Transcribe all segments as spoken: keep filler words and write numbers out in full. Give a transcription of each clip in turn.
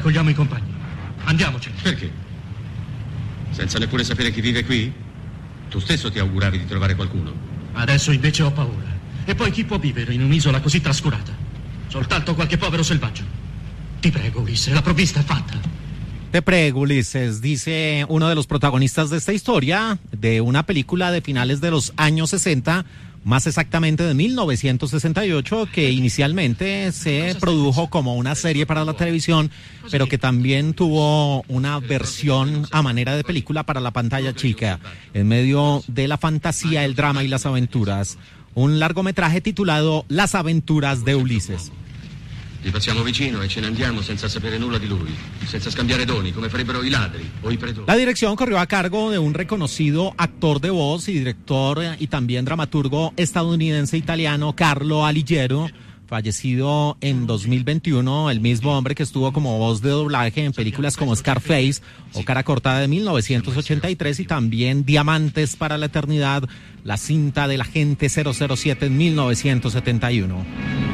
raccogliamo i compagni. Andiamocene. Perché? Senza neppure sapere chi vive qui? Tu stesso ti auguravi di trovare qualcuno. Adesso invece ho paura. E poi chi può vivere in un'isola così trascurata? Soltanto qualche povero selvaggio. Ti prego, Ulisse, la provvista è fatta. Te prego, Ulises, dice uno de los protagonistas de esta historia, de una película de finales de los años sesenta, más exactamente de mil novecientos sesenta y ocho, que inicialmente se produjo como una serie para la televisión, pero que también tuvo una versión a manera de película para la pantalla chica, en medio de la fantasía, el drama y las aventuras. Un largometraje titulado Las aventuras de Ulises. Gli passiamo vicino e ce ne andiamo senza sapere nulla di lui, senza scambiare doni, come farebbero i ladri o i pretori. La dirección corrió a cargo de un reconocido actor de voz y director y también dramaturgo estadounidense-italiano Carlo Alighiero, fallecido en dos mil veintiuno, el mismo hombre que estuvo como voz de doblaje en películas como Scarface o Cara Cortada de mil novecientos ochenta y tres y también Diamantes para la Eternidad, la cinta del agente cero cero siete en mil novecientos setenta y uno.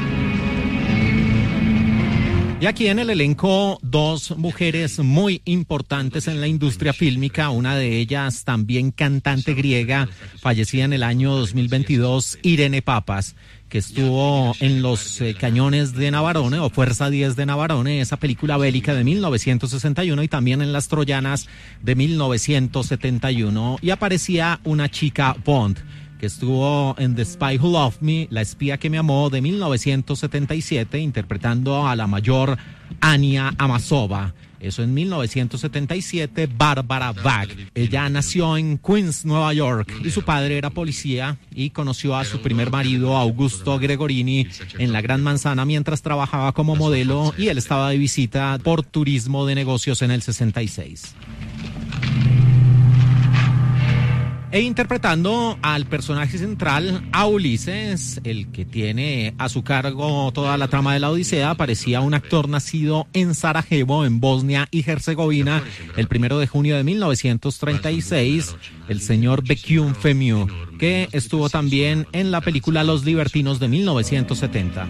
Y aquí en el elenco dos mujeres muy importantes en la industria fílmica, una de ellas también cantante griega, fallecida en el año dos mil veintidós, Irene Papas, que estuvo en Los eh, Cañones de Navarone o Fuerza diez de Navarone, esa película bélica de mil novecientos sesenta y uno, y también en Las Troyanas de mil novecientos setenta y uno, y aparecía una chica Bond, que estuvo en The Spy Who Loved Me, La espía que me amó, de mil novecientos setenta y siete, interpretando a la mayor Ania Amasova. Eso en mil novecientos setenta y siete, Bárbara Bach. Ella nació en Queens, Nueva York, y su padre era policía y conoció a su primer marido, Augusto Gregorini, en la Gran Manzana mientras trabajaba como modelo, y él estaba de visita por turismo de negocios en el sesenta y seis. E interpretando al personaje central, a Ulises, el que tiene a su cargo toda la trama de la Odisea, aparecía un actor nacido en Sarajevo, en Bosnia y Herzegovina, el primero de junio de mil novecientos treinta y seis, el señor Bekium Femiu, que estuvo también en la película Los Libertinos de mil novecientos setenta.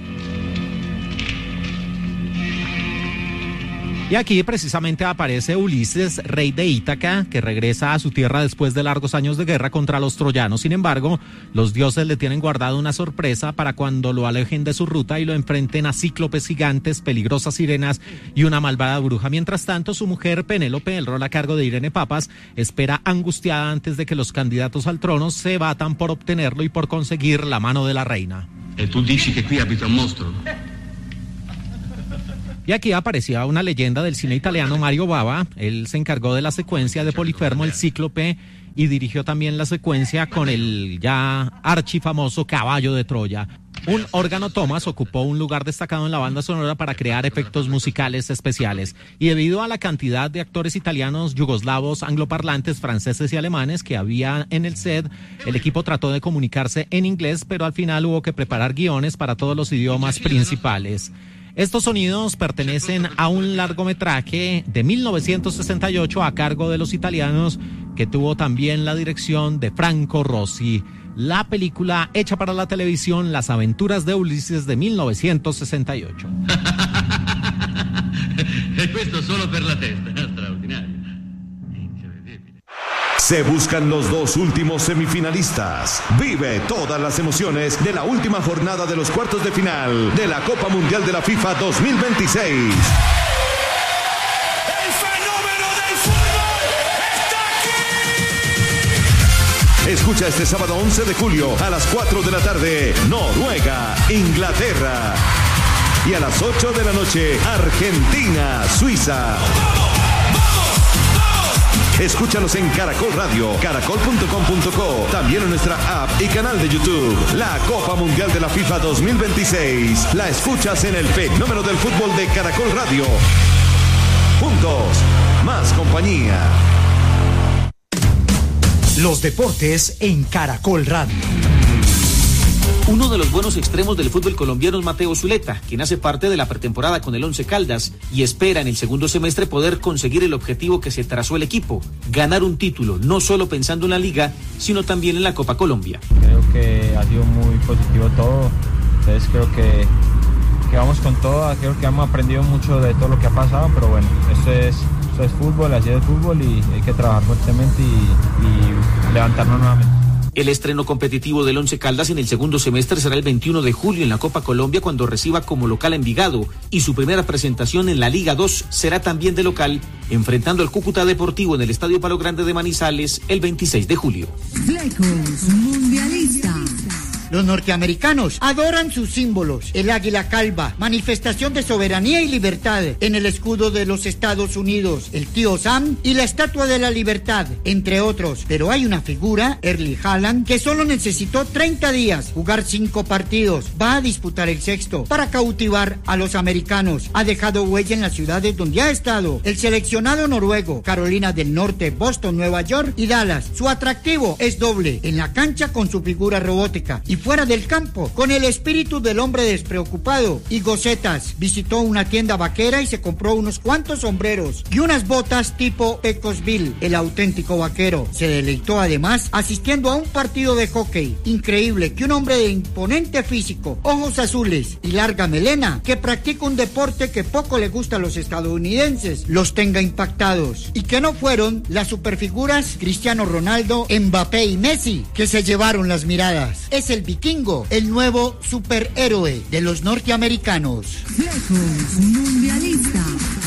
Y aquí precisamente aparece Ulises, rey de Ítaca, que regresa a su tierra después de largos años de guerra contra los troyanos. Sin embargo, los dioses le tienen guardado una sorpresa para cuando lo alejen de su ruta y lo enfrenten a cíclopes gigantes, peligrosas sirenas y una malvada bruja. Mientras tanto, su mujer Penélope, el rol a cargo de Irene Papas, espera angustiada antes de que los candidatos al trono se batan por obtenerlo y por conseguir la mano de la reina. E tu dici che qui abita un mostro? Y aquí aparecía una leyenda del cine italiano, Mario Bava. Él se encargó de la secuencia de Polifermo, el cíclope, y dirigió también la secuencia con el ya archifamoso Caballo de Troya. Un órgano Thomas ocupó un lugar destacado en la banda sonora para crear efectos musicales especiales. Y debido a la cantidad de actores italianos, yugoslavos, angloparlantes, franceses y alemanes que había en el set, el equipo trató de comunicarse en inglés, pero al final hubo que preparar guiones para todos los idiomas principales. Estos sonidos pertenecen a un largometraje de mil novecientos sesenta y ocho a cargo de los italianos, que tuvo también la dirección de Franco Rossi. La película hecha para la televisión Las aventuras de Ulises de mil novecientos sesenta y ocho. E questo solo per la testa, straordinario. Se buscan los dos últimos semifinalistas. Vive todas las emociones de la última jornada de los cuartos de final de la Copa Mundial de la FIFA dos mil veintiséis. ¡El fenómeno del fútbol está aquí! Escucha este sábado once de julio a las cuatro de la tarde, Noruega, Inglaterra. Y a las ocho de la noche, Argentina, Suiza. Escúchanos en Caracol Radio, caracol punto com punto co, también en nuestra app y canal de YouTube. La Copa Mundial de la FIFA dos mil veintiséis. La escuchas en el fenómeno del fútbol de Caracol Radio. Juntos, más compañía. Los deportes en Caracol Radio. Uno de los buenos extremos del fútbol colombiano es Mateo Zuleta, quien hace parte de la pretemporada con el Once Caldas y espera en el segundo semestre poder conseguir el objetivo que se trazó el equipo, ganar un título, no solo pensando en la Liga, sino también en la Copa Colombia. Creo que ha sido muy positivo todo, entonces creo que que vamos con todo, creo que hemos aprendido mucho de todo lo que ha pasado, pero bueno, esto es, esto es fútbol, así es el fútbol y hay que trabajar fuertemente y, y levantarnos nuevamente. El estreno competitivo del Once Caldas en el segundo semestre será el veintiuno de julio en la Copa Colombia cuando reciba como local a Envigado y su primera presentación en la Liga dos será también de local enfrentando al Cúcuta Deportivo en el Estadio Palo Grande de Manizales el veintiséis de julio. Flecos Mundialista. Los norteamericanos adoran sus símbolos, el águila calva, manifestación de soberanía y libertad en el escudo de los Estados Unidos, el tío Sam y la Estatua de la Libertad, entre otros. Pero hay una figura, Erling Haaland, que solo necesitó treinta días, jugar cinco partidos, va a disputar el sexto para cautivar a los americanos. Ha dejado huella en las ciudades donde ha estado el seleccionado noruego, Carolina del Norte, Boston, Nueva York y Dallas. Su atractivo es doble, en la cancha con su figura robótica y fuera del campo, con el espíritu del hombre despreocupado y gocetas. Visitó una tienda vaquera y se compró unos cuantos sombreros y unas botas tipo Pecosville, el auténtico vaquero. Se deleitó además asistiendo a un partido de hockey. Increíble que un hombre de imponente físico, ojos azules y larga melena, que practica un deporte que poco le gusta a los estadounidenses, los tenga impactados. Y que no fueron las superfiguras Cristiano Ronaldo, Mbappé y Messi que se llevaron las miradas. Es el vikingo, el nuevo superhéroe de los norteamericanos. Flecos Mundialista.